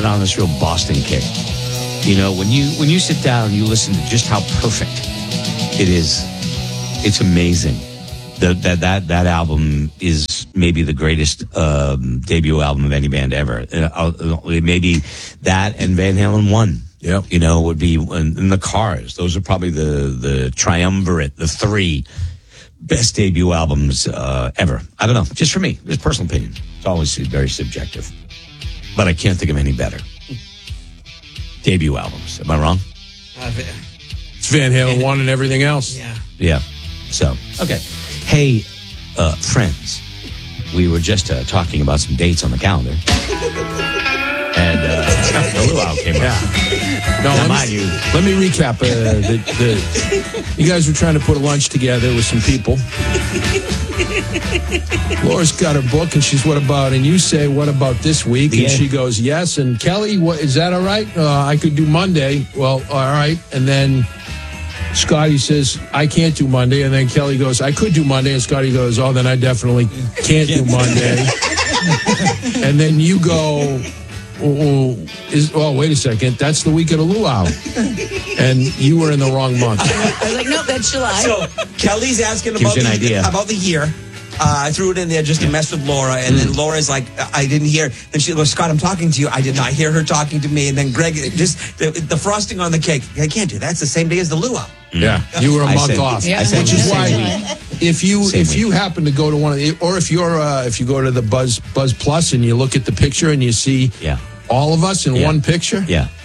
on this real Boston kick. You know, when you sit down and you listen to just how perfect it is, it's amazing. That album is maybe the greatest debut album of any band ever. Maybe that and Van Halen 1. Yep. You know, would be in the Cars. Those are probably the triumvirate, the three best debut albums ever. I don't know. Just for me, just personal opinion. It's always very subjective. But I can't think of any better debut albums. Am I wrong? It's Van Halen 1 and everything else. Yeah. So, okay. Hey, friends, we were just talking about some dates on the calendar. And the luau came up. No, Mind you. let me recap. You guys were trying to put a lunch together with some people. Laura's got her book, and she's, what about? And you say, what about this week? And she goes, yes. And Kelly, what, is that all right? I could do Monday. Well, all right. And then Scotty says, I can't do Monday. And then Kelly goes, I could do Monday. And Scotty goes, oh, then I definitely can't do Monday. And then you go, wait a second. That's the week of the luau. And you were in the wrong month. I was like, nope, that's July. So Kelly's asking Gives you an idea. about the year. I threw it in there just to mess with Laura. And then Laura's like, I didn't hear. Then she goes, Scott, I'm talking to you. I did not hear her talking to me. And then Greg, just the frosting on the cake. I can't do that. That's the same day as the luau. Yeah, you were a month off. Yeah, which is why, if you happen to go to one of the, or if you go to the Buzz Plus and you look at the picture and you see all of us in one picture,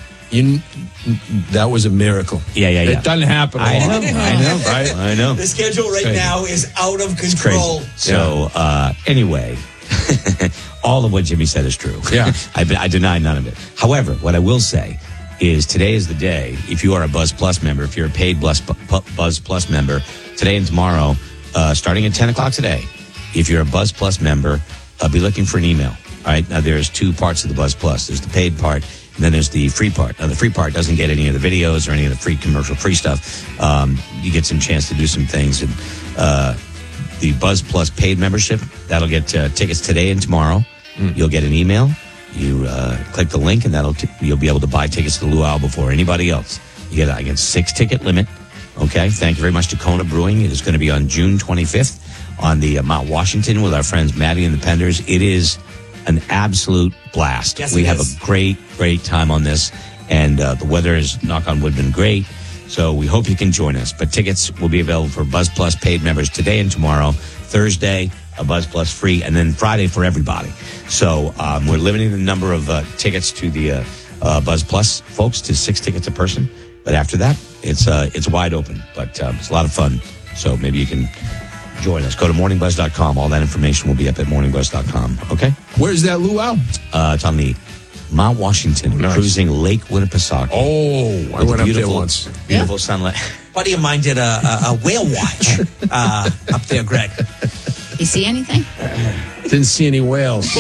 that was a miracle. Yeah. It doesn't happen a lot. I know. The schedule now is out of control. So anyway, all of what Jimmy said is true. Yeah. I deny none of it. However, what I will say is today is the day, if you are a Buzz Plus member, if you're a paid Buzz Plus member, today and tomorrow, starting at 10 o'clock today, if you're a Buzz Plus member, be looking for an email. All right. Now, there's two parts of the Buzz Plus. There's the paid part, and then there's the free part. Now, the free part doesn't get any of the videos or any of the free commercial-free stuff. You get some chance to do some things. And the Buzz Plus paid membership, that'll get tickets today and tomorrow. You'll get an email. You click the link, and you'll be able to buy tickets to the luau before anybody else. You get a 6-ticket limit. Okay. Thank you very much to Kona Brewing. It is going to be on June 25th on the Mount Washington with our friends Maddie and the Penders. It is an absolute blast. Yes, we have a great time on this, and the weather is, knock on wood, been great. So we hope you can join us. But tickets will be available for Buzz Plus paid members today and tomorrow. Thursday, a Buzz Plus free, and then Friday for everybody. So we're limiting the number of tickets to the Buzz Plus folks to 6 tickets a person. But after that, it's wide open. But it's a lot of fun. So maybe you can join us. Go to morningbuzz.com. All that information will be up at morningbuzz.com. Okay? Where's that luau? It's on the Mount Washington, cruising Lake Winnipesaukee. Oh, I went up there once. Beautiful sunlight. A buddy of mine did a whale watch up there, Greg. You see anything? Didn't see any whales.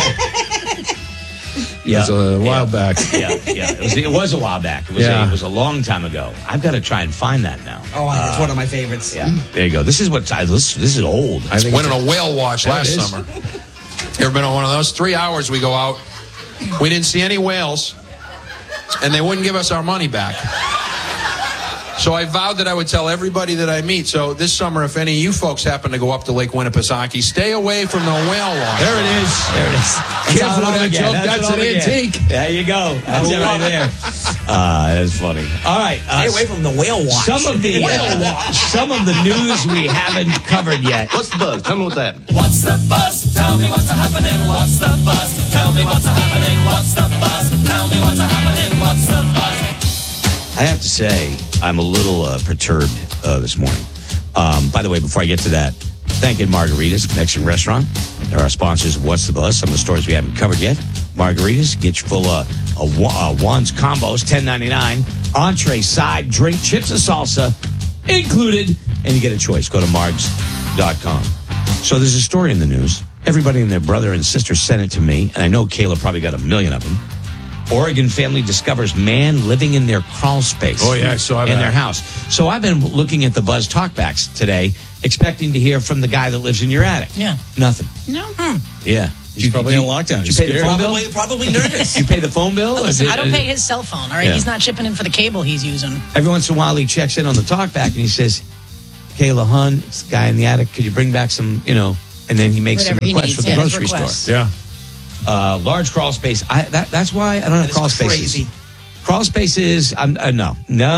It was a while back. It was a while back. It was a long time ago. I've got to try and find that now. Oh, it's one of my favorites. Yeah, there you go. This is old. I think went on a whale watch last summer. You ever been on one of those? 3 hours we go out. We didn't see any whales, and they wouldn't give us our money back. So I vowed that I would tell everybody that I meet. So this summer, if any of you folks happen to go up to Lake Winnipesaukee, stay away from the whale watch. There it is. Careful with that joke. That's an antique. There you go. That's it right there. That's funny. All right. Stay away from the whale watch. Some of the news we haven't covered yet. What's the buzz? Tell me what's that. What's the buzz? Tell me what's happening. What's the buzz? Tell me what's happening. What's the buzz? Tell me what's happening. What's the buzz? I have to say, I'm a little perturbed this morning. By the way, before I get to that, thanking Margaritas, Mexican restaurant. They're our sponsors of What's the Buzz. Some of the stores we haven't covered yet. Margaritas, get you full of Juan's combos, $10.99. Entree, side, drink, chips and salsa included. And you get a choice. Go to margs.com. So there's a story in the news. Everybody and their brother and sister sent it to me. And I know Kayla probably got a million of them. Oregon family discovers man living in their crawl space. Oh, yeah, I saw that. In their house. So I've been looking at the Buzz Talkbacks today, expecting to hear from the guy that lives in your attic. Yeah. Nothing. No. Yeah. He's probably in lockdown. Did you pay the phone bill? Probably nervous. You pay the phone bill? Listen, I don't pay his cell phone, all right? Yeah. He's not chipping in for the cable he's using. Every once in a while, he checks in on the talkback and he says, Kayla Hun, it's the guy in the attic, could you bring back some, and then he makes some Whatever he requests needs, for the yeah, grocery requests. store. Yeah. Large crawl space. That's why I don't have That crawl is spaces. crazy. Crawl spaces, no.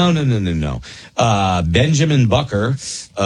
Benjamin Bucker,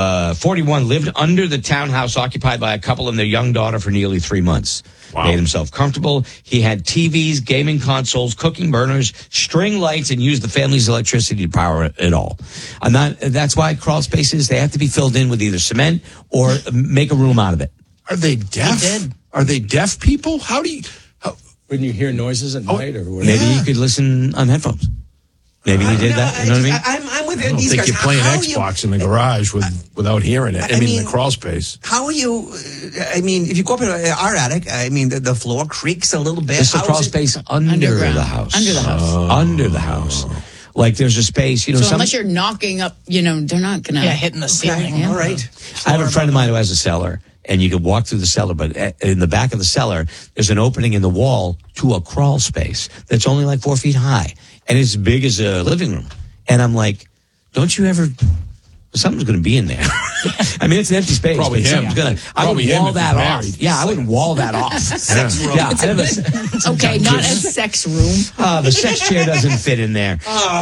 41, lived under the townhouse occupied by a couple and their young daughter for nearly 3 months. Wow. Made himself comfortable. He had TVs, gaming consoles, cooking burners, string lights, and used the family's electricity to power it all. That's why crawl spaces, they have to be filled in with either cement or make a room out of it. Are they deaf? He did. Are they deaf people? How do you... When you hear noises at night or whatever. Maybe you could listen on headphones. Maybe he did that. You know what I mean? I'm with I don't these think guys. you're playing How Xbox in the garage without hearing it. I mean, in the crawl space. How are you? If you go up in our attic, the floor creaks a little bit. It's the How crawl is it- space under Underground. the house. Under the house. Under the house. Like there's a space, So unless you're knocking up, they're not going to. Yeah, hitting the ceiling. All right. I have a friend of mine who has a cellar, and you could walk through the cellar, but in the back of the cellar, there's an opening in the wall to a crawl space that's only like 4 feet high, and it's as big as a living room. And I'm like, don't you ever? Something's going to be in there. I mean, it's an empty space. Probably but him. something's gonna. I would Probably him wall if that he's off. married. Yeah, I would wall that off. Yeah, I'd have a- Okay, not a sex room. the sex chair doesn't fit in there.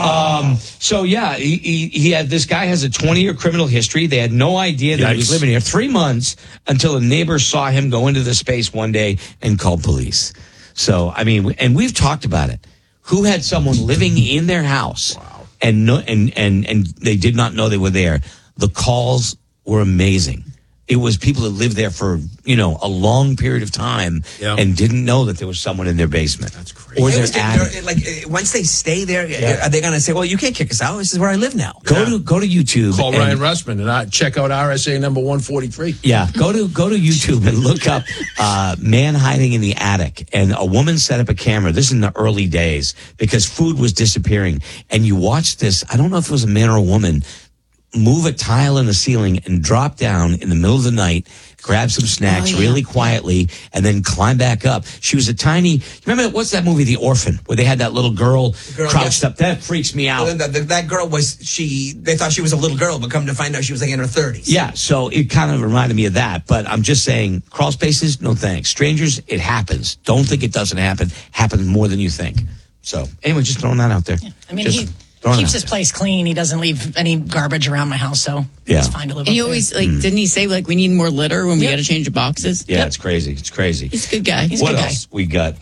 So yeah, he had, this guy has a 20-year criminal history. They had no idea that he was Yikes. living here 3 months until a neighbor saw him go into the space one day and called police. So, I mean, and we've talked about it. Who had someone living in their house and they did not know they were there? The calls were amazing. It was people that lived there for, a long period of time and didn't know that there was someone in their basement. That's crazy. Or their attic. Once they stay there, are they going to say, "Well, you can't kick us out. This is where I live now"? Go to YouTube. Call and- Ryan Russman and check out RSA number 143. Yeah, go to YouTube and look up man hiding in the attic. And a woman set up a camera. This is in the early days because food was disappearing. And you watch this. I don't know if it was a man or a woman. Move a tile in the ceiling and drop down in the middle of the night, grab some snacks really quietly, and then climb back up. She was a tiny. Remember what's that movie, The Orphan, where they had that little girl crouched up? That freaks me out. Well, that girl they thought she was a little girl, but come to find out she was like in her 30s. Yeah, so it kind of reminded me of that. But I'm just saying, crawl spaces, no thanks. Strangers, it happens. Don't think it doesn't happen. Happens more than you think. So anyway, just throwing that out there. I mean, Just he throwing keeps it his out place clean. He doesn't leave any garbage around my house, so Yeah. it's fine to live And up you there. always, didn't he say, we need more litter when we got to change the boxes? there. Yeah, it's crazy. It's crazy. He's a good guy. He's a What good guy. else we got?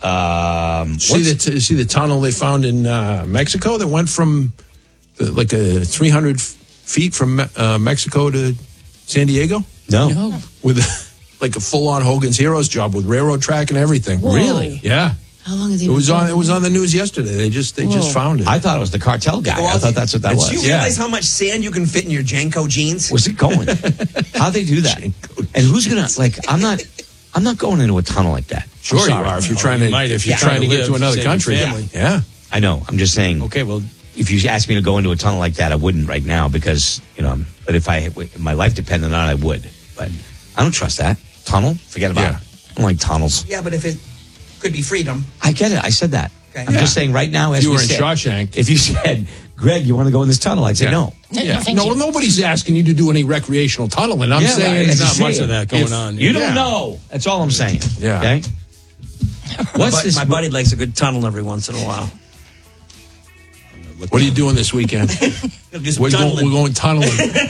See the tunnel they found in Mexico that went from 300 feet from Mexico to San Diego? No. With like a full-on Hogan's Heroes job with railroad track and everything. Really? Yeah. How long has he It was been on. It was on the news yesterday. They just found it. I thought it was the cartel guy. I thought that's what that was. Do you realize how much sand you can fit in your Janko jeans? Where's it going? How'd they do that? And who's gonna I'm not going into a tunnel like that. Sure I'm you sorry. are. If you're trying to, if you're trying to get live, to another save your country. family. Yeah. I know. I'm just saying. Okay, well, If you asked me to go into a tunnel like that, I wouldn't right now because But if my life depended on it, I would. But I don't trust that tunnel. Forget about it. I don't like tunnels. Yeah, but if it could be freedom. I get it. I said that. Okay. I'm just saying right now, as You we were in said, Shawshank. if you said, Greg, you want to go in this tunnel? I'd say no. Yeah. Thank No, you. nobody's asking you to do any recreational tunneling. I'm saying there's it's not much of that going on. You don't know. That's all I'm saying. Yeah. Okay. What's this? My buddy likes a good tunnel every once in a while. What are you doing this weekend? Just We're going tunneling.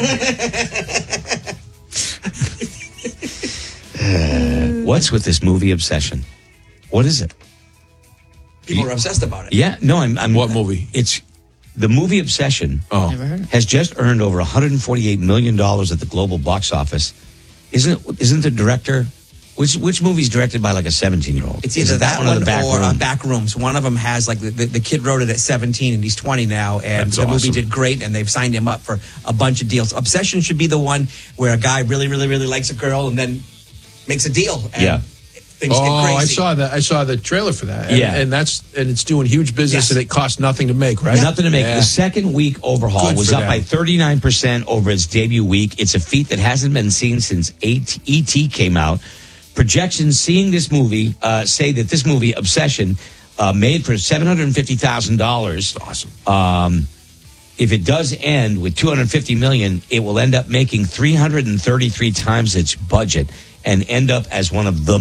What's with this movie obsession? What is it? People are obsessed about it. Yeah. No. I'm. What movie? It's the movie Obsession. Oh. Never heard of it. Has just earned over $148 million at the global box office. Isn't the director? Which movie's directed by like a 17-year-old? It's either Is it that or one the back or room? Back Rooms. One of them has like the kid wrote it at 17 and he's 20 now, and That's the movie awesome. did great, and they've signed him up for a bunch of deals. Obsession should be the one where a guy really, really, really likes a girl and then makes a deal. And Yeah. Things get Oh, crazy. I saw that. I saw the trailer for that. And, Yeah. and it's doing huge business, Yes. and it costs nothing to make, right? Nothing to make. Yeah. The second week overhaul Good was for up them. by 39% over its debut week. It's a feat that hasn't been seen since E.T. came out. projections seeing this movie say that this movie, Obsession, made for $750,000. Awesome. If it does end with $250 million, it will end up making 333 times its budget and end up as one of the